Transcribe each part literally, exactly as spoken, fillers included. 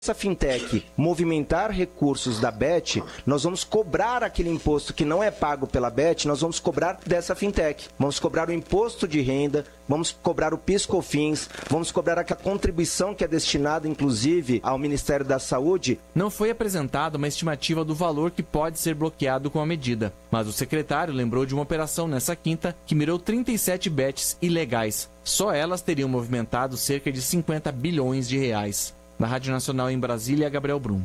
essa fintech movimentar recursos da Bet, nós vamos cobrar aquele imposto que não é pago pela Bet, nós vamos cobrar dessa fintech. Vamos cobrar o imposto de renda, vamos cobrar o PIS/COFINS, vamos cobrar a contribuição que é destinada, inclusive, ao Ministério da Saúde. Não foi apresentada uma estimativa do valor que pode ser bloqueado com a medida, mas o secretário lembrou de uma operação nessa quinta que mirou trinta e sete bets ilegais. Só elas teriam movimentado cerca de cinquenta bilhões de reais. Na Rádio Nacional em Brasília, Gabriel Brum.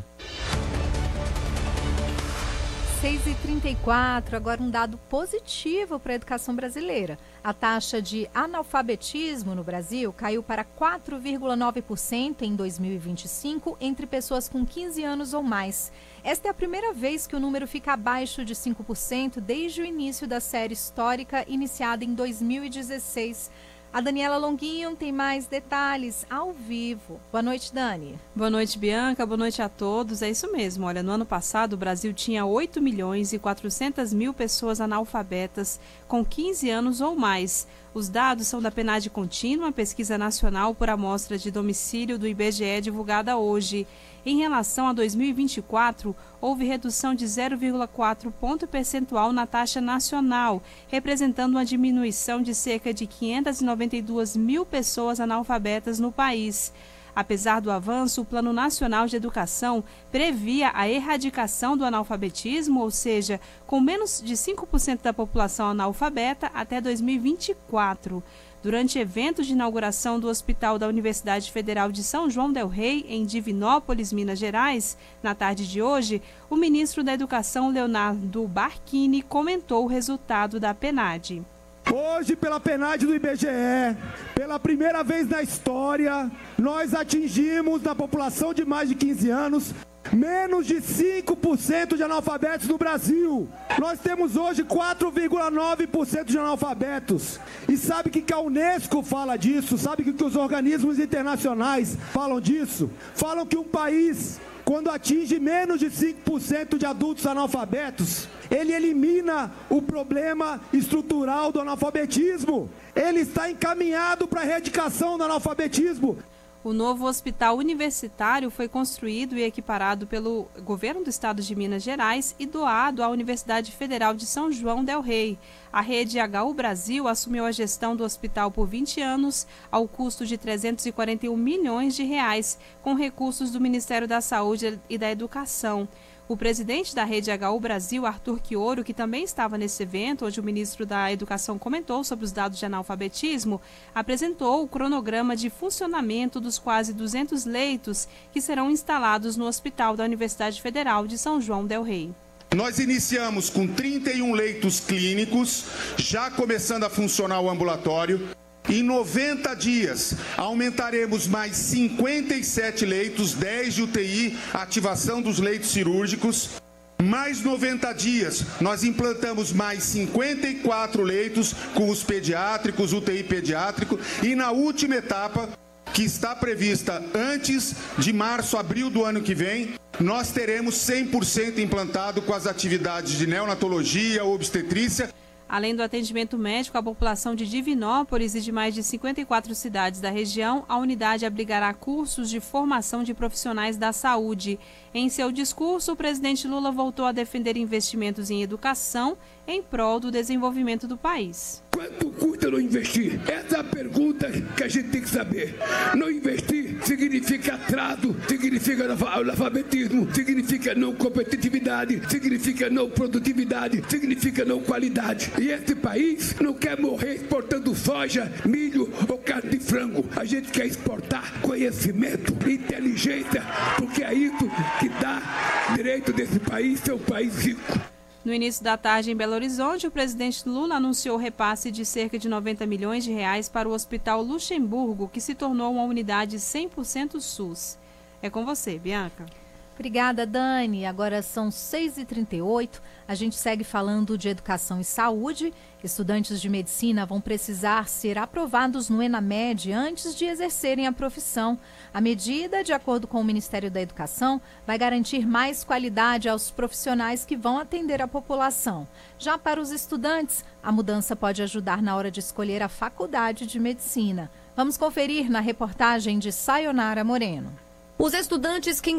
seis e trinta e quatro, agora um dado positivo para a educação brasileira. A taxa de analfabetismo no Brasil caiu para quatro vírgula nove por cento em dois mil e vinte e cinco entre pessoas com quinze anos ou mais. Esta é a primeira vez que o número fica abaixo de cinco por cento desde o início da série histórica iniciada em dois mil e dezesseis. A Daniela Longuinho tem mais detalhes ao vivo. Boa noite, Dani. Boa noite, Bianca. Boa noite a todos. É isso mesmo. Olha, no ano passado, o Brasil tinha oito milhões e quatrocentas mil pessoas analfabetas com quinze anos ou mais. Os dados são da PNAD Contínua, pesquisa nacional por amostra de domicílio do I B G E divulgada hoje. Em relação a dois mil e vinte e quatro, houve redução de zero vírgula quatro ponto percentual na taxa nacional, representando uma diminuição de cerca de quinhentas e noventa e duas mil pessoas analfabetas no país. Apesar do avanço, o Plano Nacional de Educação previa a erradicação do analfabetismo, ou seja, com menos de cinco por cento da população analfabeta até dois mil e vinte e quatro. Durante eventos de inauguração do Hospital da Universidade Federal de São João del Rei, em Divinópolis, Minas Gerais, na tarde de hoje, o ministro da Educação, Leonardo Barquini, comentou o resultado da PNAD. Hoje, pela PNAD do I B G E, pela primeira vez na história, nós atingimos, na população de mais de quinze anos, menos de cinco por cento de analfabetos no Brasil. Nós temos hoje quatro vírgula nove por cento de analfabetos. E sabe o que a Unesco fala disso? Sabe o que os organismos internacionais falam disso? Falam que um país, quando atinge menos de cinco por cento de adultos analfabetos, ele elimina o problema estrutural do analfabetismo. Ele está encaminhado para a erradicação do analfabetismo. O novo hospital universitário foi construído e equiparado pelo governo do estado de Minas Gerais e doado à Universidade Federal de São João del Rei. A rede H U Brasil assumiu a gestão do hospital por vinte anos, ao custo de trezentos e quarenta e um milhões de reais, com recursos do Ministério da Saúde e da Educação. O presidente da Rede H U Brasil, Arthur Quioro, que também estava nesse evento, onde o ministro da Educação comentou sobre os dados de analfabetismo, apresentou o cronograma de funcionamento dos quase duzentos leitos que serão instalados no Hospital da Universidade Federal de São João del Rei. Nós iniciamos com trinta e um leitos clínicos, já começando a funcionar o ambulatório. Em noventa dias, aumentaremos mais cinquenta e sete leitos, dez de U T I, ativação dos leitos cirúrgicos. Mais noventa dias, nós implantamos mais cinquenta e quatro leitos com os pediátricos, U T I pediátrico. E na última etapa, que está prevista antes de março, abril do ano que vem, nós teremos cem por cento implantado com as atividades de neonatologia, obstetrícia. Além do atendimento médico à população de Divinópolis e de mais de cinquenta e quatro cidades da região, a unidade abrigará cursos de formação de profissionais da saúde. Em seu discurso, o presidente Lula voltou a defender investimentos em educação em prol do desenvolvimento do país. Quanto custa não investir? Essa é a pergunta que a gente tem que saber. Não investir significa atraso, significa analfabetismo, significa não competitividade, significa não produtividade, significa não qualidade. E esse país não quer morrer exportando soja, milho ou carne de frango. A gente quer exportar conhecimento, inteligência, porque é isso que dá direito desse país ser um país rico. No início da tarde, em Belo Horizonte, o presidente Lula anunciou repasse de cerca de noventa milhões de reais para o Hospital Luxemburgo, que se tornou uma unidade cem por cento SUS. É com você, Bianca. Obrigada, Dani. Agora são seis e trinta e oito. A gente segue falando de educação e saúde. Estudantes de medicina vão precisar ser aprovados no ENAMED antes de exercerem a profissão. A medida, de acordo com o Ministério da Educação, vai garantir mais qualidade aos profissionais que vão atender a população. Já para os estudantes, a mudança pode ajudar na hora de escolher a faculdade de medicina. Vamos conferir na reportagem de Sayonara Moreno. Os estudantes que